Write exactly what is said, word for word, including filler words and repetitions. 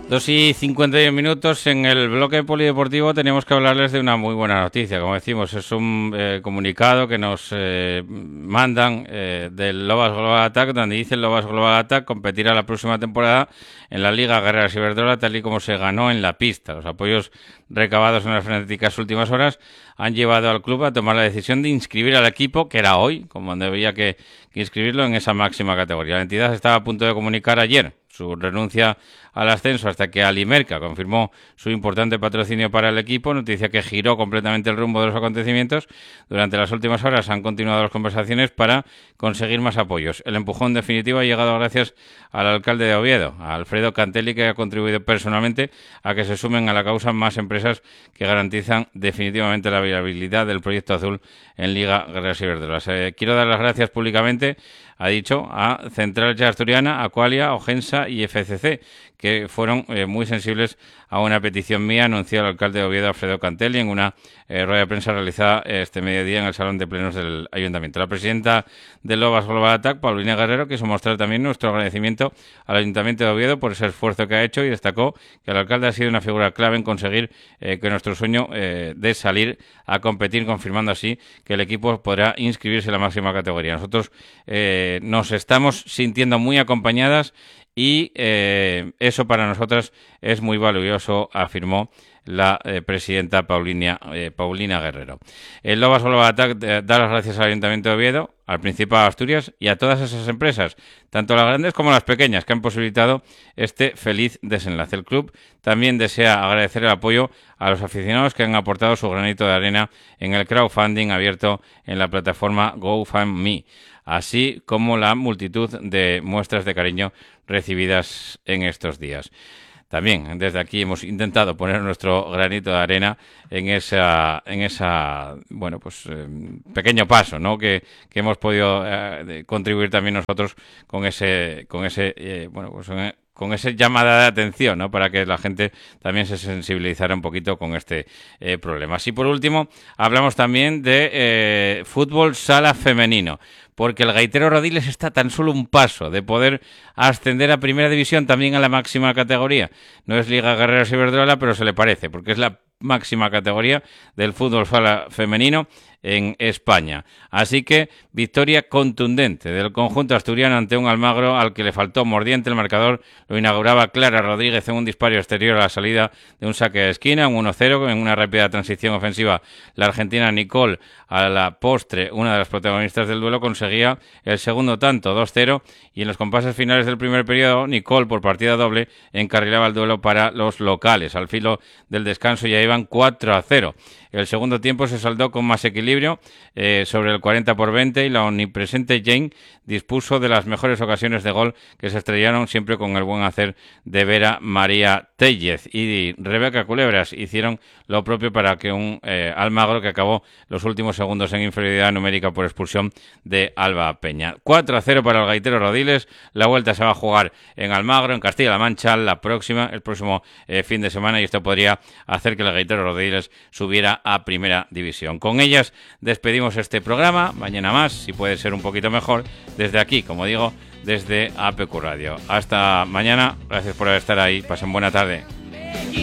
Dos y cincuenta y uno minutos. En el bloque polideportivo tenemos que hablarles de una muy buena noticia. Como decimos, es un eh, comunicado que nos eh, mandan eh, del Lobas Global Attack, donde dice: el Lobas Global Attack competirá la próxima temporada en la Liga Guerreras Iberdrola, tal y como se ganó en la pista. Los apoyos recabados en las frenéticas últimas horas han llevado al club a tomar la decisión de inscribir al equipo, que era hoy, como debía que, que inscribirlo, en esa máxima categoría. La entidad estaba a punto de comunicar ayer su renuncia al ascenso hasta que Alimerca confirmó su importante patrocinio para el equipo, noticia que giró completamente el rumbo de los acontecimientos. Durante las últimas horas han continuado las conversaciones para conseguir más apoyos. El empujón definitivo ha llegado gracias al alcalde de Oviedo, a Alfredo Cantelli, que ha contribuido personalmente a que se sumen a la causa más empresas que garantizan definitivamente la viabilidad del proyecto azul en Liga Guerreras Iberdrola. Eh, quiero dar las gracias públicamente, ha dicho, a Central Asturiana, Aqualia, Ogensa y F C C, que fueron eh, muy sensibles a una petición mía, anunció el alcalde de Oviedo, Alfredo Cantelli, en una eh, rueda de prensa realizada este mediodía en el Salón de Plenos del Ayuntamiento. La presidenta del Lobas Global Attack, Paulina Guerrero, quiso mostrar también nuestro agradecimiento al Ayuntamiento de Oviedo por ese esfuerzo que ha hecho y destacó que el alcalde ha sido una figura clave en conseguir eh, que nuestro sueño eh, de salir a competir, confirmando así que el equipo podrá inscribirse en la máxima categoría. Nosotros eh, nos estamos sintiendo muy acompañadas y eh, eso para nosotras es muy valioso, afirmó la eh, presidenta Paulina, eh, Paulina Guerrero. El Lobas Global Attack eh, da las gracias al Ayuntamiento de Oviedo, al Principado de Asturias y a todas esas empresas, tanto las grandes como las pequeñas, que han posibilitado este feliz desenlace. El club también desea agradecer el apoyo a los aficionados que han aportado su granito de arena en el crowdfunding abierto en la plataforma GoFundMe, así como la multitud de muestras de cariño recibidas en estos días. También desde aquí hemos intentado poner nuestro granito de arena en esa, en esa, bueno, pues eh, pequeño paso, ¿no? Que, que hemos podido eh, contribuir también nosotros con ese, con ese, eh, bueno, pues eh, con esa llamada de atención, ¿no? Para que la gente también se sensibilizara un poquito con este eh, problema. Así, por último, hablamos también de eh, fútbol sala femenino, porque el Gaitero Rodiles está tan solo un paso de poder ascender a Primera División, también a la máxima categoría. No es Liga Guerreras Iberdrola, pero se le parece, porque es la máxima categoría del fútbol sala femenino en España. Así que victoria contundente del conjunto asturiano ante un Almagro al que le faltó mordiente. El marcador lo inauguraba Clara Rodríguez en un disparo exterior a la salida de un saque de esquina, un uno cero, en una rápida transición ofensiva. La argentina Nicole, a la postre, una de las protagonistas del duelo, conseguía el segundo tanto, dos cero, y en los compases finales del primer periodo, Nicole, por partida doble, encarrilaba el duelo para los locales. Al filo del descanso ya iban cuatro a cero. El segundo tiempo se saldó con más equilibrio, eh, sobre el cuarenta por veinte, y la omnipresente Jane dispuso de las mejores ocasiones de gol, que se estrellaron siempre con el buen hacer de Vera María Tellez y Rebeca Culebras. Hicieron lo propio para que un eh, Almagro que acabó los últimos segundos en inferioridad numérica por expulsión de Alba Peña. cuatro a cero para el Gaitero Rodiles. La vuelta se va a jugar en Almagro, en Castilla-La Mancha, la próxima, el próximo eh, fin de semana, y esto podría hacer que el Gaitero Rodiles subiera a Primera División. Con ellas despedimos este programa. Mañana más, si puede ser un poquito mejor, desde aquí, como digo, desde A P Q Radio. Hasta mañana. Gracias por estar ahí. Pasen buena tarde.